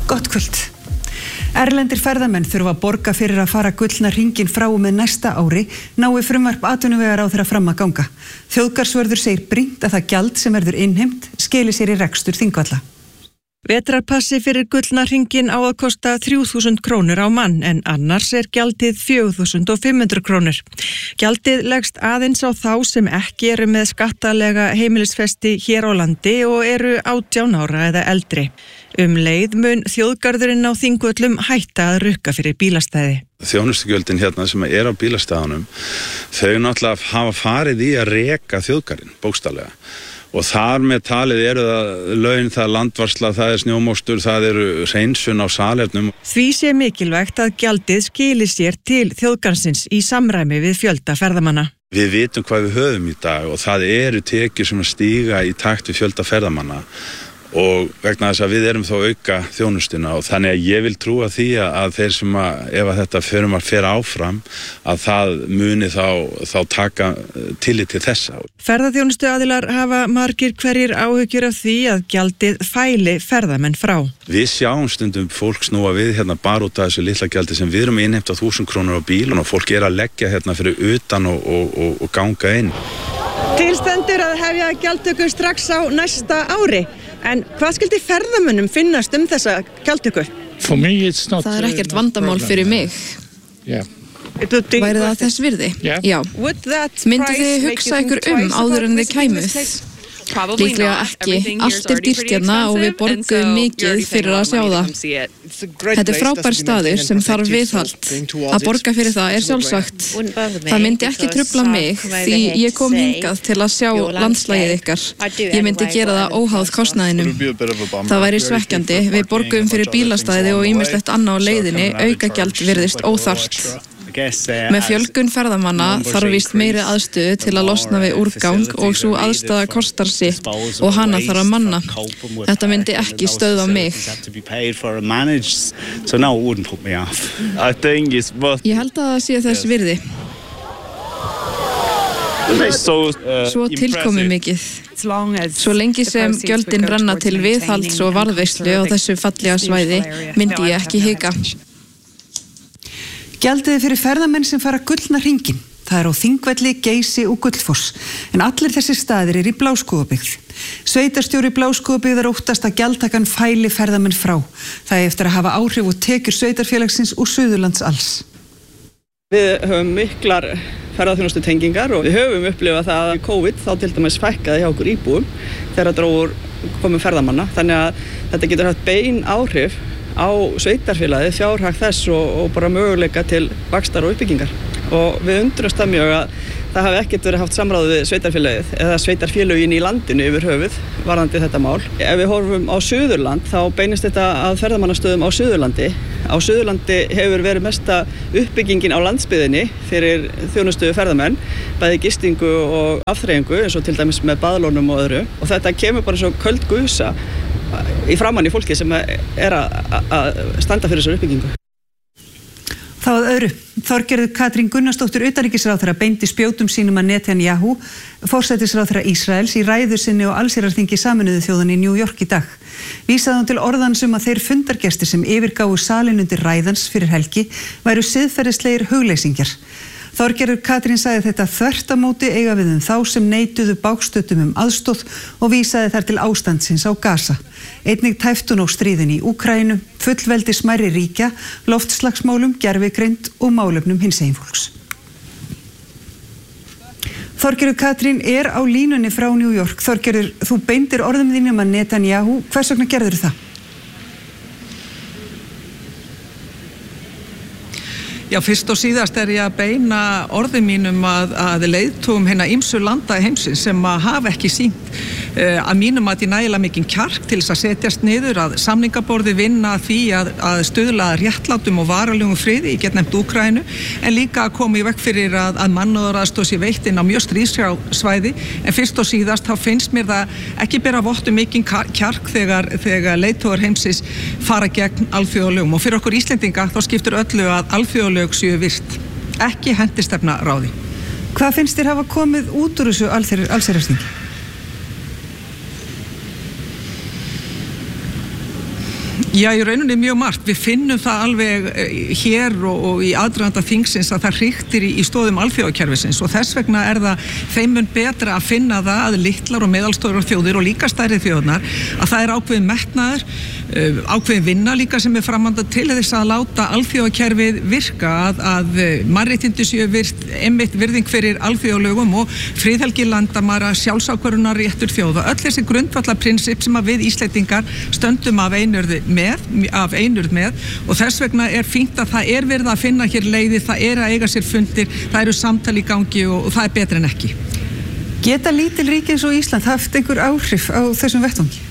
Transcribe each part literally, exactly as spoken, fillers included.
Gott kvöld. Erlendir ferðamenn þurfa að borga fyrir að fara gullna hringinn frá og með næsta ári nái frumvarp atvinnuvegaráðherra fram að ganga. Þjóðgarðsvörður segir brýnt að það gjald sem verður innheimt skili sér í rekstur Þingvalla. Vetrarpassi fyrir gullna hringinn á að kosta þrjú þúsund krónur á mann en annars er gjaldið fjögur þúsund fimm hundruð krónur. Gjaldið leggst aðeins á þá sem ekki eru með skattalega heimilisfesti hér á landi og eru átján ára eða eldri. Um leið mun þjóðgarðurinn á Þingvöllum hætta að rukka fyrir bílastæði. Þjónustugjöldin hérna sem er á bílastæðunum, þau náttúrulega hafa farið í að reka þjóðgarðinn, bókstaflega. Og þar með talið eru það laun, það er landvarsla, það er snjómóstur, það eru hreinsun á salernum. Því sé mikilvægt að gjaldið skili sér til þjóðgarðsins í samræmi við fjölda ferðamanna. Við vitum hvað við höfum í dag og það eru tekjur sem að stíga í takt við fjölda ferðamanna og vegna þess að við erum þá auka þjónustuna og þannig að ég vil trúa því að þeir sem að, ef að þetta förum að fer áfram, að það muni þá, þá taka tillit til þessa. Ferðaþjónustu aðilar hafa margir hverjir áhyggjur af því að gjaldið fæli ferðamenn frá. Við sjáum stundum fólk snúa við hérna bara út af þessu litla gjaldi sem við erum innheimt á þúsund krónur á bílun og fólk er að leggja hérna fyrir utan og, og, og, og ganga inn. Tilstendur að hefja gjaldtöku strax á næsta ári. En hvað skildi ferðamönnum finnast um þessa gjaldtöku? Það er ekkert vandamál fyrir mig. Væri það þess virði? Já. Myndið þið hugsa ykkur um áður en þið kæmuð? Líklega ekki. Allt er dýrt hérna og við borgum mikið fyrir að sjá það. Þetta er frábær staður sem þarf viðhald. Að borga fyrir það er sjálfsagt. Það myndi ekki trufla mig því ég kom hingað til að sjá landslagið ykkar. Ég myndi gera það óháð kostnaðinum. Það væri svekkjandi. Við borgum fyrir bílastæði og ýmislegt annað á leiðinni. Aukagjald virðist óþarft. Með fjölgun ferðamanna þarf víst meiri aðstöðu til að losna við úrgang og svo aðstæða kostar sitt og hana þarf að manna. Þetta myndi ekki stöðva mig. Ég held að það sé þess virði. Svo tilkomi mikið. Svo lengi sem gjöldin renna til viðhalds og varðveislu á þessu fallega svæði myndi ég ekki hika. Gjaldið fyrir ferðamenn sem fara gullna hringinn. Það er á Þingvelli, Geysi og Gullfoss. En allir þessi staðir er í Bláskógabyggð. Sveitarstjóri Bláskógabyggðar óttast að gjaldtakan fæli ferðamenn frá. Það er eftir að hafa áhrif og tekjur sveitarfélagsins og Suðurlands alls. Við höfum miklar ferðaþjónustu tengingar og við höfum upplifað það að COVID þá til dæmis fækkaði hjá okkur íbúum þegar drógur komum ferðamanna. Þannig að þetta getur haft bein áhrif á sveitarfélagið, fjárhag þess og, og bara möguleika til vaxtar og uppbyggingar. Og við undrumst það mjög að það hafi ekkert verið haft samráð við sveitarfélagið eða sveitarfélögin í landinu yfir höfuð varðandi þetta mál. Ef við horfum á Suðurland þá beinist þetta að ferðamannastöðum á Suðurlandi. Á Suðurlandi hefur verið mesta uppbyggingin á landsbyggðinni fyrir þjónustu ferðamenn, bæði gistingu og afþreyingu eins og til dæmis með baðlónum og öðru. Og þetta kemur bara svo köld gusa í framann í fólki sem er að standa fyrir þessu uppbyggingu. Þá að öðru. Þorgerður Katrín Gunnarsdóttir utanríkisráðherra beindi spjótum sínum að Netanyahu, forsætisráðherra Ísraels, í ræðu sinni og allsherjarþingi Sameinuðu þjóðanna í New York í dag. Vísaði hún til orðans um að þeir fundargestir sem yfirgáfu salinn undir ræðans fyrir helgi væru siðferðislegir hugleysingjar. Þorgerður Katrín sagði þetta þvert á móti eiga við um þá sem neituðu bágstöddum um aðstoð og vísaði þar til ástandsins á Gaza. Einnig tæpti hún á stríðin í Úkraínu, fullveldi smærri ríkja, loftslagsmálum, gervigreind og málefnum hinsegin fólks. Þorgerður Katrín er á línunni frá New York. Þorgerður, þú beindir orðum þínum að Netanyahu. Hvers vegna gerður það? Já, fyrst og síðast er ég að beina orðum mínum að, að leiðtogum hérna ýmsu landa heimsins sem að hafa ekki sýnt uh, að mínum að ég nægilega mikinn kjark til þess að setjast niður að samningaborði vinna því að, að stuðla réttlátum og varanlegum friði, ég get nefnt Úkraínu, en líka að koma í veg fyrir að, að mannúðaraðstoð sé veitt inn á mjög stríðsvæði, en fyrst og síðast þá finnst mér það ekki bera vott um mikinn kjark þegar, þegar leiðtogar heimsins fara gegn alþjóðalögum og fyrir okkur Íslendinga þá skiptir öllu að alþjóðalög séu virt, ekki hendistefna ráði. Hvað finnst þér hafa komið út úr þessu allsherjarþingi? Já, í rauninni mjög margt. Við finnum það alveg hér og, og í aðdraganda þingsins að það hriktir í, í stóðum alþjóðakerfisins og þess vegna er það þeim mun betra að finna það að litlar og meðalstórar þjóðir og líka stærri þjóðnar að það er ákveðin metnaður, ákveðin vinna líka sem er framhanda til þess að láta alþjóðakerfið virka að, að mannréttindi séu virt, einmitt virðing fyrir alþjóðalögum og friðhelgi landamæra, sjálfsákvörðunar réttur þjóða. Öll þessi grundvallarprinsip sem að við Íslendingar stöndum af einurði með, af einurð með og þess vegna er fínt að það er verið að finna hér leiði, það er að eiga sér fundir, það eru samtali í gangi og, og það er betra en ekki. Geta lítil ríki eins og Ísland haft einhver áhrif á þessum vettvangi?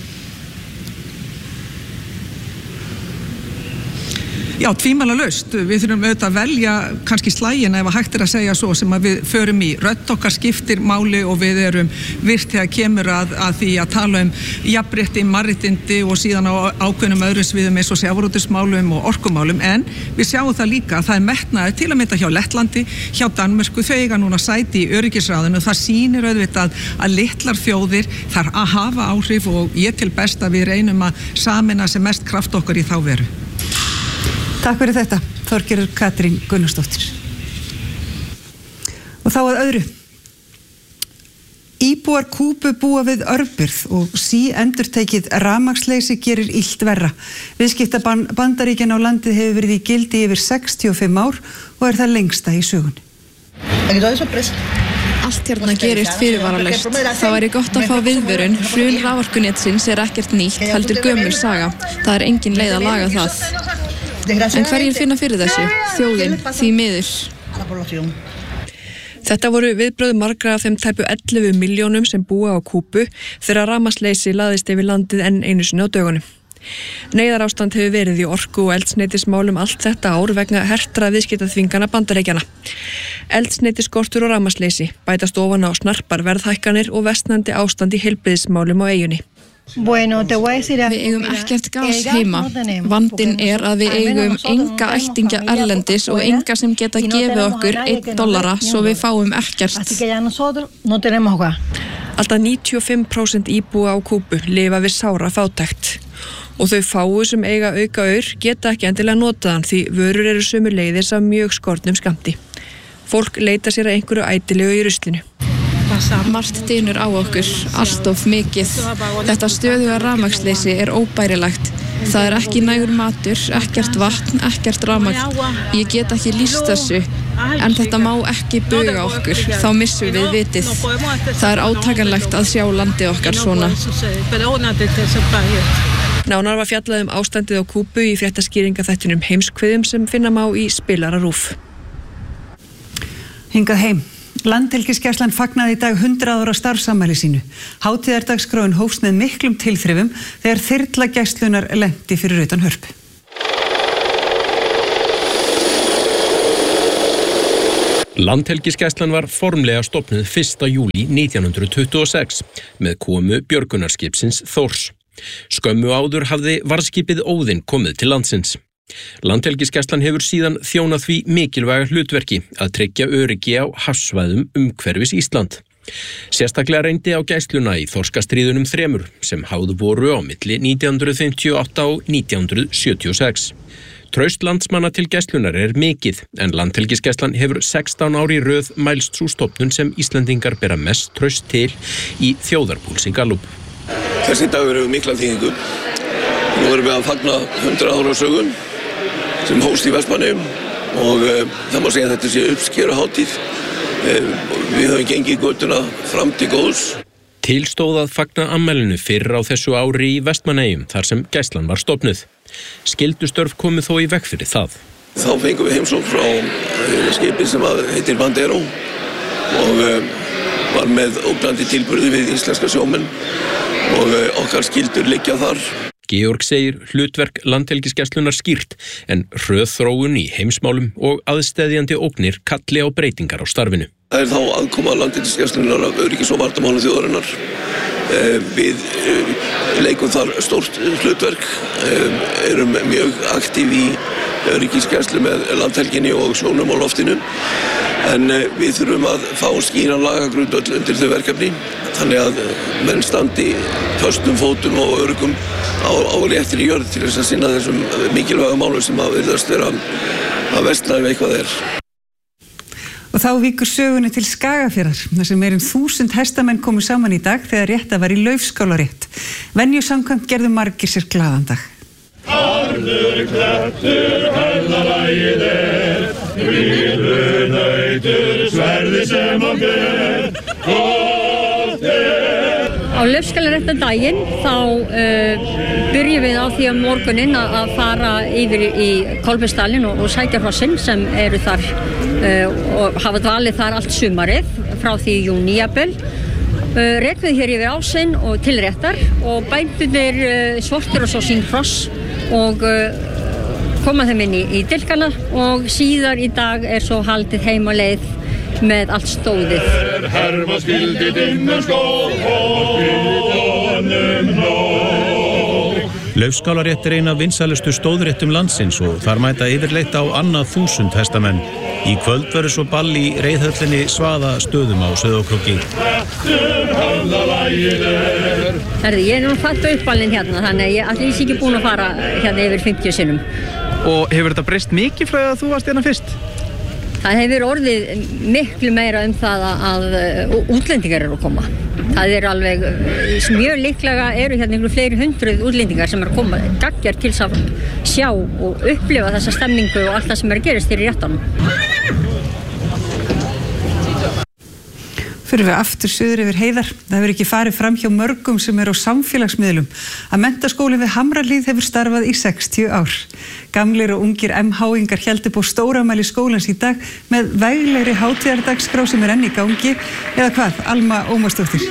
Já, tvímælalaust. Við þurfum auðvitað að velja kannski slægina ef að hægt er að segja svo sem að við förum í. Rödd okkar skiptir máli og við erum virt þegar kemur að, að því að tala um jafnrétti, mannréttindi og síðan á ákveðnum öðrum sviðum eins og sjávarútvegsmálum og orkumálum. En við sjáum það líka að það er metnaður til að mynda hjá Lettlandi, hjá Danmörku, þau eiga núna sæti í öryggisráðinu. Það sýnir auðvitað að litlar þjóðir þarf að hafa áhrif og ég til best að við reynum að sameina sem mest kraft okkar í þá veru. Takk fyrir þetta, Þorgerður Katrín Gunnarsdóttir. Og þá að öðru. Íbúar Kúbu búa við örbirgð og sí endurtekið rafmagnsleysi gerir illt verra. Viðskiptabandaríkjan á landið hefur verið í gildi yfir sextíu og fimm ár og er það lengsta í sögunni. Allt hérna gerist fyrirvaralaust. Það væri gott að fá viðvörun. Hrun raforkunetsins er ekkert nýtt, heldur gömul saga. Það er engin leið að laga það. En hverjir finna fyrir þessu? Þjóðin, því miður. Þetta voru viðbrögð margra af þeim tæpu ellefu milljónum sem búa á Kúbu þegar rafmagnsleysi laðist yfir landið enn einu sinni á dögunum. Neyðarástand hefur verið í orku og eldsneytismálum allt þetta ár vegna hertra viðskiptaþvingana Bandaríkjanna. Eldsneytiskortur og rafmagnsleysi bætast ofan á snarpar verðhækkanir og versnandi ástand í heilbrigðismálum á eyjunni. Við eigum ekkert gas heima. Vandinn er að við eigum enga ættingja erlendis og enga sem geta gefið okkur einn dollara svo við fáum ekkert. Alltaf níutíu og fimm prósent íbúa á Kúbu lifa við sára fátækt. Og þau fáu sem eiga auka aur geta ekki endilega notaðan því vörur eru sömuleiðis af mjög skornum skammti. Fólk leita sér að einhverju ætilegu í ruslinu. Margt dynur á okkur, allt of mikið. Þetta stöðuga rafmagnsleysi er óbærilegt. Það er ekki nægur matur, ekkert vatn, ekkert rafmagn. Ég get ekki lýst þessu, en þetta má ekki buga okkur, þá missum við vitið. Það er átakanlegt að sjá landið okkar svona. Nánar var fjallað um ástandið á Kúbu í fréttaskýringaþættinum Heimskviðum sem finna má í Spilara RÚV. Hingað heim. Landhelgisgæslan fagnaði í dag hundrað ára starfsafmæli sínu. Hátíðardagskrán hófst með miklum tilþrifum þegar þyrla gæslunar lenti fyrir utan Hörpu. Landhelgisgæslan var formlega stofnuð fyrsta júlí nítján hundruð tuttugu og sex með komu björgunarskipsins Þórs. Skömmu áður hafði varðskipið Óðinn komið til landsins. Landhelgisgæslan hefur síðan þjónað því mikilvæga hlutverki að tryggja öryggi á hafsvæðum umhverfis Ísland. Sérstaklega reyndi á gæsluna í þorskastríðunum þremur sem háðu voru á milli nítján hundruð fimmtíu og átta og nítján hundruð sjötíu og sex. Traust landsmanna til gæslunar er mikið en Landhelgisgæslan hefur sextán ár í röð mælst sú stofnun sem Íslendingar bera mest traust til í þjóðarpúlsi Gallup. Þessi dagur hefur mikla þýðingu. Nú erum við að fagna hundrað ára sögun sem hófst í Vestmannaeyjum og uh, það má segja að þetta sé uppskeruhátíð. Uh, við höfum gengið götuna fram til góðs. Tilstóð að fagna afmælinu fyrr á þessu ári í Vestmannaeyjum þar sem gæslan var stofnuð. Skyldustörf komu þó í veg fyrir það. Þá fengum við heimsókn frá uh, skipi sem að heitir Bandero og uh, var með ógnandi tilburði við íslenska sjómenn og uh, okkar skyldur liggja þar. Georg segir hlutverk Landhelgisgæslunnar skýrt en hröð þróun í heimsmálum og aðsteðjandi ógnir kalli á breytingar á starfinu. Það er þá aðkoma Landhelgisgæslunnar af öryggis- og varnarmálum þjóðarinnar. Við leikum þar stórt hlutverk, erum mjög aktív í öryggisgæslu með landhelginni og sjónum og loftinum. En við þurfum að fá skýran lagagrundvöll undir þau verkefni, þannig að menn standi föstum fótum og öruggum á, á réttri jörð til þess að sinna þessum mikilvæga málum sem að virðast vera að versna ef eitthvað er. Og þá víkur sögunni til Skagafjarðar, þar sem meirinn þúsund hestamenn komu saman í dag þegar rétta var í Laufskálarétt. Venju samkvæmt gerðu margir sér glaðan dag. Harður klettur höfðalagið er, víður nautur sverði sem á ber, gott er. Á Laufskálaréttardaginn þá uh, byrjum við á því að morguninn að, að fara yfir í Kolbeinsdalinn og, og sækja hrossin sem eru þar uh, og hafa dvalið þar allt sumarið frá því í júní jafnvel. Uh, rekum við hér yfir ásinn og til réttar og bændurnir uh, svartur og svo sín hross og uh, koma þeim inn í, í dilkana og síðar í dag er svo haldið heim á leið með allt stóðið. Herma skildið innan skóð og honum nóg. Laufskálarétt er eina af vinsælustu stóðréttum landsins og þar mæta yfirleitt á annað þúsund hestamenn. Í kvöld verður svo ball í reiðhöllinni Svaða stöðum á Sauðárkróki. Herði, ég er nú fatt upp ballinn hérna, þannig að ég allir sé ekki búin að fara hérna yfir fimmtíu sinnum. Og hefur þetta breyst mikið frá að þú varst hérna fyrst? Það hefur orðið miklu meira um það að útlendingar eru að koma. Það er alveg, mjög líklega eru hérna einhverju fleiri hundruð útlendingar sem eru að koma gaggar til að sjá og upplifa þessa stemningu og allt það sem er að gerast hér í réttanum. Fyrir við aftur suður yfir heiðar. Það hefur ekki farið fram hjá mörgum sem eru á samfélagsmiðlum að menntaskólinn við Hamrahlíð hefur starfað í sextíu ár. Gamlir og ungir M H-ingar héldu upp á stóramæli skólans í dag með veglegri hátíðardagskrá sem er enn í gangi, eða hvað, Alma Ómarsdóttir?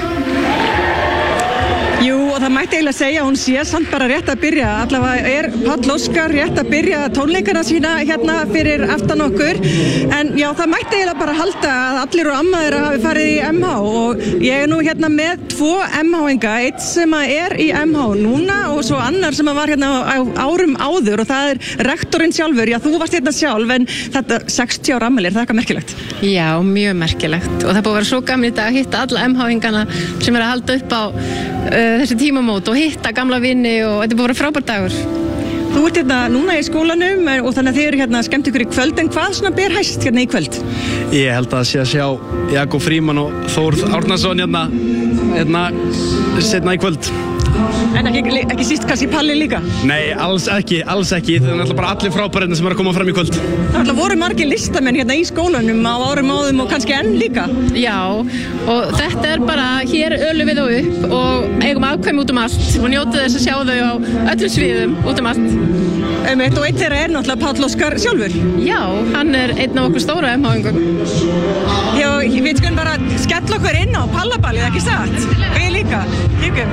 Jú, og það mætti eiginlega segja að hún sé samt bara rétt að byrja. Allavega er Páll Óskar rétt að byrja tónleikana sína hérna fyrir aftan okkur. En já, það mætti eiginlega bara halda að allir og amma þeirra hafi farið í M H og ég er nú hérna með tvo M H-inga, eitt sem er í M H núna og svo annar sem var hérna á árum áður og það er rektorinn sjálfur. Já, þú varst hérna sjálf en þetta sextíu ára afmæli, er það eitthvað merkilegt? Já, mjög merkilegt og það búið að vera svo gaman í dag að hitta alla M H-ingana sem er að halda upp á uh, þessi tímamót og hitta gamla vini og þetta er búið að vera frábær dagur. Þú ert hérna núna í skólanum og þannig að þið eru hérna skemmt ykkur í kvöld, en hvað svona ber hæst hérna í kvöld? Ég held að sé að sjá Jakob Frímann og Þórð Árnason hérna, hérna setna í kvöld. En ekki, ekki síst kannski Palli líka? Nei, alls ekki, alls ekki. Það er alltaf bara allir frábærarnir sem er að koma fram í kvöld. Það er alltaf voru margir listamenn hérna í skólanum á árum áðum og kannski enn líka. Já, og þetta er bara, hér ölum við á upp og eigum afkvæmi út um allt og njóta þess að sjá þau á öllum sviðum út um allt. Um eitt og eitt þeirra er náttúrulega Páll Óskar sjálfur. Já, hann er einn af okkur stóra M H-ingum. Já, við skulum bara skella okkur inn á Pallaballið, ekki satt? Við líka.